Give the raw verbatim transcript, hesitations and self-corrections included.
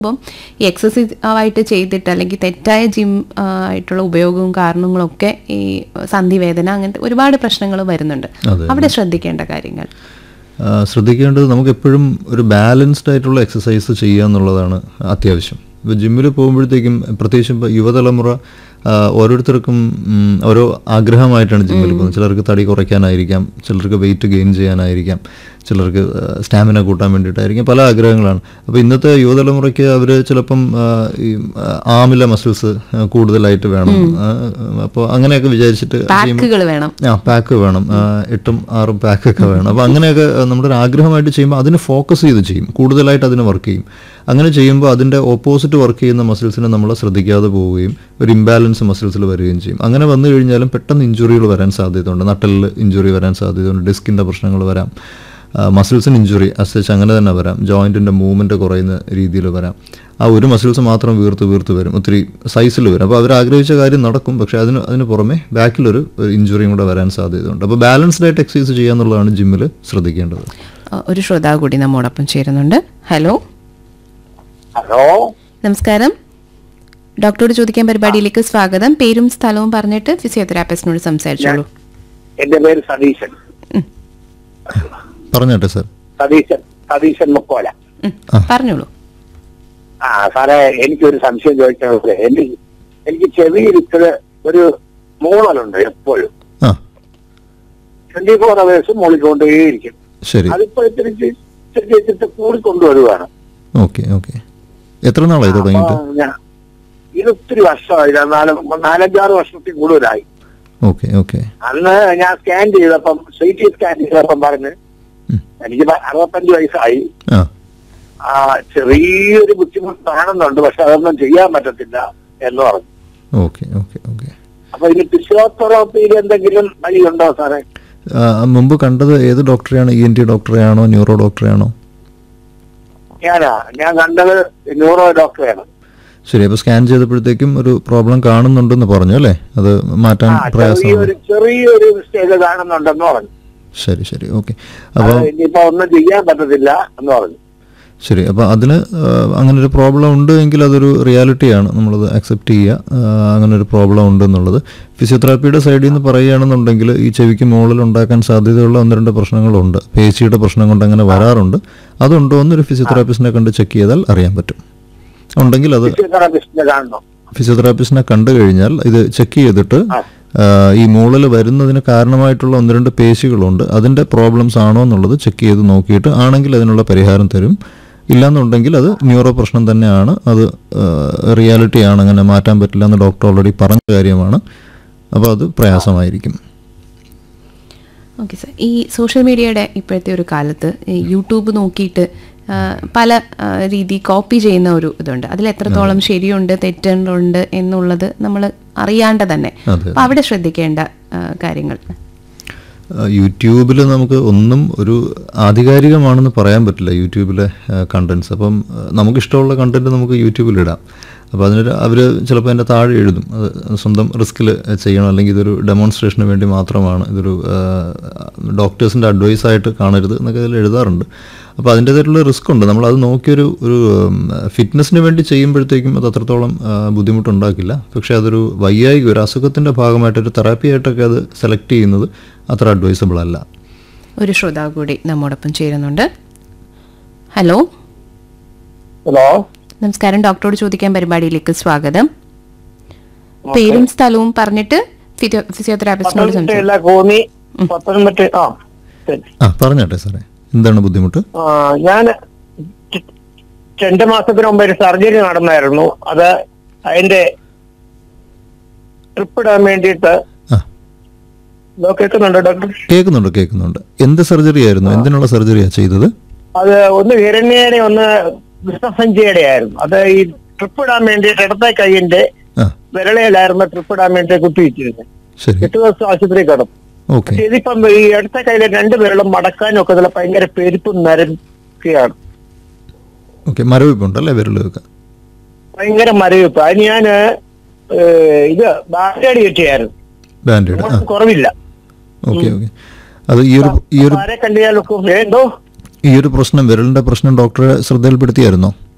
അപ്പം ഈ എക്സസൈസ് ആയിട്ട് ചെയ്തിട്ട് അല്ലെങ്കിൽ തെറ്റായ ജിം ആയിട്ടുള്ള ഉപയോഗവും കാരണങ്ങളൊക്കെ ഈ സന്ധിവേദന അങ്ങനത്തെ ഒരുപാട് പ്രശ്നങ്ങൾ വരുന്നുണ്ട്. അവിടെ ശ്രദ്ധിക്കേണ്ട കാര്യങ്ങൾ ശ്രദ്ധിക്കേണ്ടത് നമുക്ക് എപ്പോഴും ഒരു ബാലൻസ്ഡ് ആയിട്ടുള്ള എക്സസൈസ് ചെയ്യുക എന്നുള്ളതാണ് അത്യാവശ്യം. ഇപ്പോൾ ജിമ്മിൽ പോകുമ്പോഴത്തേക്കും പ്രത്യേകിച്ചും ഇപ്പോൾ യുവതലമുറ ഓരോരുത്തർക്കും ഓരോ ആഗ്രഹമായിട്ടാണ് ജിമ്മിൽ പോകുന്നത്. ചിലർക്ക് തടി കുറയ്ക്കാനായിരിക്കാം, ചിലർക്ക് വെയിറ്റ് ഗെയിൻ ചെയ്യാനായിരിക്കാം, ചിലർക്ക് സ്റ്റാമിന കൂട്ടാൻ വേണ്ടിയിട്ടായിരിക്കും, പല ആഗ്രഹങ്ങളാണ്. അപ്പോൾ ഇന്നത്തെ യുവതലമുറയ്ക്ക് അവർ ചിലപ്പം ഈ ആമിലെ മസിൽസ് കൂടുതലായിട്ട് വേണം, അപ്പോൾ അങ്ങനെയൊക്കെ വിചാരിച്ചിട്ട് വേണം ആ പാക്ക് വേണം, എട്ടും ആറും പാക്കൊക്കെ വേണം. അപ്പോൾ അങ്ങനെയൊക്കെ നമ്മുടെ ഒരു ആഗ്രഹമായിട്ട് ചെയ്യുമ്പോൾ അതിന് ഫോക്കസ് ചെയ്ത് ചെയ്യും, കൂടുതലായിട്ട് അതിന് വർക്ക് ചെയ്യും. അങ്ങനെ ചെയ്യുമ്പോൾ അതിൻ്റെ ഓപ്പോസിറ്റ് വർക്ക് ചെയ്യുന്ന മസിൽസിനെ നമ്മൾ ശ്രദ്ധിക്കാതെ പോവുകയും ഒരു ഇംബാലൻസ് മസിൽസിൽ വരികയും ചെയ്യും. അങ്ങനെ വന്നു കഴിഞ്ഞാലും പെട്ടെന്ന് ഇഞ്ചുറികൾ വരാൻ സാധ്യതയുണ്ട്. നട്ടലിൽ ഇഞ്ചുറി വരാൻ സാധ്യതയുണ്ട്, ഡിസ്കിൻ്റെ പ്രശ്നങ്ങൾ വരാം, മസിൽസിന് ഇഞ്ചുറി അസച്ച് അങ്ങനെ തന്നെ വരാം, ജോയിൻറ്റിൻ്റെ മൂവ്മെൻറ്റ് കുറയുന്ന രീതിയിൽ വരാം. ആ ഒരു മസിൽസ് മാത്രം വീർത്ത് വീർത്ത് വരും, ഒത്തിരി സൈസിൽ വരും. അപ്പോൾ അവർ ആഗ്രഹിച്ച കാര്യം നടക്കും, പക്ഷേ അതിന് അതിന് പുറമെ ബാക്കിലൊരു ഇഞ്ചുറിയും കൂടെ വരാൻ സാധ്യതയുണ്ട്. അപ്പോൾ ബാലൻസ്ഡ് ആയിട്ട് എക്സസൈസ് ചെയ്യുക എന്നുള്ളതാണ് ജിമ്മിൽ ശ്രദ്ധിക്കേണ്ടത്. ഒരു ശ്രോതാവ് കൂടി നമ്മോടൊപ്പം ചേരുന്നുണ്ട്. ഹലോ ഹലോ നമസ്കാരം, ഡോക്ടറോട് ചോദിക്കാൻ പരിപാടിയിലേക്ക് സ്വാഗതം. പേരും സ്ഥലവും പറഞ്ഞിട്ട് ഫിസിയോതെറാപ്പിസ്റ്റിനോട് സംസാരിച്ചോളൂ. എന്റെ പേര് സതീശൻ. പറഞ്ഞോട്ടെ സാർ. സതീശൻ സതീശൻ മുക്കോല. പറഞ്ഞോളൂ. ആ സാറേ, എനിക്കൊരു സംശയം ചോദിക്കുന്നത്, എനിക്ക് എനിക്ക് ചെവിയിൽ ഒരു മൂളലുണ്ട് എപ്പോഴും, ട്വന്റി ഫോർ അവേഴ്സ് മൂളിക്കൊണ്ടേയിരിക്കും. അതിപ്പോ ഇത്തിരി ചെറിയ കൂടിക്കൊണ്ടുവരുവാണ്. ഓക്കെ ഓക്കെ എത്ര നാളായി തുടങ്ങിയിട്ട്? ഇത് ഒത്തിരി വർഷമായി, നാല് നാലഞ്ചാറ് വർഷത്തിൽ കൂടുതലായി. ഓക്കെ ഓക്കെ അന്ന് ഞാൻ സ്കാൻ ചെയ്തപ്പം, സി ടി സ്കാൻ ചെയ്തപ്പം പറഞ്ഞ് എനിക്ക് അറുപത്തഞ്ച് വയസ്സായി, ആ ചെറിയൊരു ബുദ്ധിമുട്ട് കാണുന്നുണ്ട്, പക്ഷെ അതൊന്നും ചെയ്യാൻ പറ്റത്തില്ല എന്ന് പറഞ്ഞു. ഓക്കെ ഓക്കെ ഓക്കെ അപ്പൊ ഇനി ഫിസിയോതെറാപ്പിയിൽ എന്തെങ്കിലും വഴിയുണ്ടോ സാറേ? മുമ്പ് കണ്ടത് ഏത് ഡോക്ടറെയാണ്? E N T ഡോക്ടറെയാണോ neuro ഡോക്ടറെയാണോ? ഞാനാ ഞാൻ കണ്ടത് ന്യൂറോ ഡോക്ടറെയാണ്. ശരി, അപ്പൊ സ്കാൻ ചെയ്തപ്പോഴത്തേക്കും ഒരു പ്രോബ്ലം കാണുന്നുണ്ടെന്ന് പറഞ്ഞു അല്ലേ? അത് മാറ്റാൻ പ്രയാസമാണ്, ചെറിയൊരു മിസ്റ്റേക്ക് കാണുന്നുണ്ടെന്ന് പറഞ്ഞു. ശരി ശരി ഓക്കെ. അപ്പോൾ ഇനിയിപ്പോ ഒന്നും ചെയ്യാൻ പറ്റത്തില്ല എന്ന് പറഞ്ഞു. ശരി, അപ്പോൾ അതിന് അങ്ങനെ ഒരു പ്രോബ്ലം ഉണ്ട് എങ്കിൽ അതൊരു റിയാലിറ്റിയാണ്, നമ്മളത് അക്സെപ്റ്റ് ചെയ്യുക, അങ്ങനെ ഒരു പ്രോബ്ലം ഉണ്ട് എന്നുള്ളത്. ഫിസിയോതെറാപ്പിയുടെ സൈഡിൽ നിന്ന് പറയുകയാണെന്നുണ്ടെങ്കിൽ ഈ ചെവിക്ക് മുകളിൽ ഉണ്ടാക്കാൻ സാധ്യതയുള്ള ഒന്ന് രണ്ട് പ്രശ്നങ്ങളുണ്ട്, പേശിയുടെ പ്രശ്നം കൊണ്ട് അങ്ങനെ വരാറുണ്ട്. അതുണ്ടോ എന്നൊരു ഫിസിയോതെറാപ്പിസ്റ്റിനെ കണ്ട് ചെക്ക് ചെയ്താൽ അറിയാൻ പറ്റും. ഉണ്ടെങ്കിൽ അത് ഫിസിയോതെറാപ്പിസ്റ്റിനെ കണ്ടു കഴിഞ്ഞാൽ ഇത് ചെക്ക് ചെയ്തിട്ട് ഈ മൂളൽ വരുന്നതിന് കാരണമായിട്ടുള്ള ഒന്ന് രണ്ട് പേശികളുണ്ട്, അതിൻ്റെ പ്രോബ്ലംസ് ആണോ എന്നുള്ളത് ചെക്ക് ചെയ്ത് നോക്കിയിട്ട് ആണെങ്കിൽ അതിനുള്ള പരിഹാരം തരും. ഇല്ലാന്നുണ്ടെങ്കിൽ അത് ന്യൂറോ പ്രശ്നം തന്നെയാണ്, അത് റിയാലിറ്റിയാണ്, അങ്ങനെ മാറ്റാൻ പറ്റില്ല എന്ന് ഡോക്ടർ ഓൾറെഡി പറഞ്ഞ കാര്യമാണ്. അപ്പോൾ അത് പ്രയാസമായിരിക്കും. ഓക്കെ സാർ, ഈ സോഷ്യൽ മീഡിയയുടെ ഇപ്പോഴത്തെ ഒരു കാലത്ത് യൂട്യൂബ് നോക്കിയിട്ട് പല രീതി കോപ്പി ചെയ്യുന്ന ഒരു ഇതുണ്ട്. അതിൽ എത്രത്തോളം ശരിയുണ്ട് തെറ്റുണ്ട് എന്നുള്ളത് നമ്മൾ അറിയാണ്ട് തന്നെ, അപ്പം അവിടെ ശ്രദ്ധിക്കേണ്ട കാര്യങ്ങൾ. യൂട്യൂബിൽ നമുക്ക് ഒന്നും ഒരു ആധികാരികമാണെന്ന് പറയാൻ പറ്റില്ല, യൂട്യൂബിലെ കണ്ടൻസ്. അപ്പം നമുക്കിഷ്ടമുള്ള കണ്ടൻറ്റ് നമുക്ക് യൂട്യൂബിലിടാം. അപ്പോൾ അതിനൊരു അവർ ചിലപ്പോൾ അതിൻ്റെ താഴെ എഴുതും അത് സ്വന്തം റിസ്കിൽ ചെയ്യണം, അല്ലെങ്കിൽ ഇതൊരു ഡെമോൺസ്ട്രേഷന് വേണ്ടി മാത്രമാണ്, ഇതൊരു ഡോക്ടേഴ്സിൻ്റെ അഡ്വൈസായിട്ട് കാണരുത് എന്നൊക്കെ അതിൽ എഴുതാറുണ്ട്. അപ്പോൾ അതിൻ്റേതായിട്ടുള്ള റിസ്ക് ഉണ്ട്. നമ്മളത് നോക്കിയൊരു ഒരു ഫിറ്റ്നസ്സിന് വേണ്ടി ചെയ്യുമ്പോഴത്തേക്കും അത് അത്രത്തോളം ബുദ്ധിമുട്ടുണ്ടാക്കില്ല. പക്ഷേ അതൊരു വയ്യായിക ഒരു അസുഖത്തിൻ്റെ ഭാഗമായിട്ടൊരു തെറാപ്പി ആയിട്ടൊക്കെ അത് സെലക്ട് ചെയ്യുന്നത് അത്ര അഡ്വൈസബിൾ അല്ല. ഒരു ശ്രോതാവ് കൂടി നമ്മോടൊപ്പം ചേരുന്നുണ്ട്. ഹലോ ഹലോ നമസ്കാരം, ഡോക്ടറോട് ചോദിക്കാൻ പരിപാടിയിലേക്ക് സ്വാഗതം. പേരും സ്ഥലവും പറഞ്ഞിട്ട് ഫിസിയോതെറാപ്പിസ്റ്റിനോട് പറഞ്ഞോട്ടെ സാറേ, എന്താണ് ബുദ്ധിമുട്ട്? ഞാൻ രണ്ട് മാസത്തിന് മുമ്പ് ഒരു സർജറി നടന്നായിരുന്നു. അത് അതിന്റെ ട്രിപ്പ് ഇടാൻ വേണ്ടിയിട്ട്. കേൾക്കുന്നുണ്ടോ ഡോക്ടർ? കേൾക്കുന്നുണ്ട് കേൾക്കുന്നുണ്ട്. എന്ത് സർജറി ആയിരുന്നു? എന്തിനുള്ള സർജറിയാ ചെയ്തത്? അത് ഒന്ന് ഹിരണ്യയുടെ ഒന്ന് വിഷസഞ്ചിയുടെ ആയിരുന്നു. അത് ഈ ട്രിപ്പ് ഇടാൻ വേണ്ടിയിട്ട് ഇടത്തെ കൈയിന്റെ വിരളയിലായിരുന്നു ട്രിപ്പ് ഇടാൻ വേണ്ടി കുത്തിവെച്ചിരുന്നത്. എട്ട് ദിവസം ആശുപത്രി കിടന്നു. പക്ഷെ ഇതിപ്പം ഈ ഇടത്തെ കയ്യിലെ രണ്ട് വിരളും മടക്കാനും ഒക്കെ ഇതിൽ ഭയങ്കര പെരുപ്പും നരക്കുകയാണ്. ഭയങ്കര മരവിപ്പ്. അതിന് ഞാന് ഇത് ബാൻഡേഡ് കെട്ടിയായിരുന്നു, കുറവില്ല. ഈ ഒരു പ്രശ്നം വിരലിന്റെ പ്രശ്നം ഡോക്ടറെ ശ്രദ്ധയിൽപ്പെടുത്തിയായിരുന്നോ?